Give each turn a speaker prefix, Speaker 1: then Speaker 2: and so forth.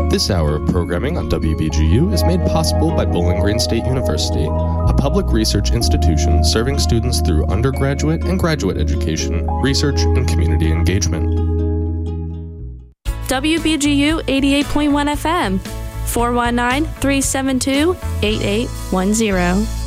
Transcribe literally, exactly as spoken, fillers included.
Speaker 1: This hour of programming on W B G U is made possible by Bowling Green State University, a public research institution serving students through undergraduate and graduate education, research, and community engagement.
Speaker 2: W B G U eighty-eight point one F M, four one nine, three seven two, eight eight one zero.